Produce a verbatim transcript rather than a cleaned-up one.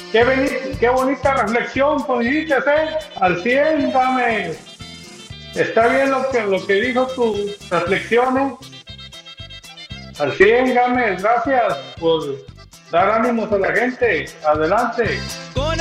Qué, beni- qué bonita reflexión, pues dijiste, ¿eh? Al cien, dame. Está bien lo que, lo que dijo tus reflexiones. Al cien, Games, gracias por dar ánimos a la gente. Adelante. Con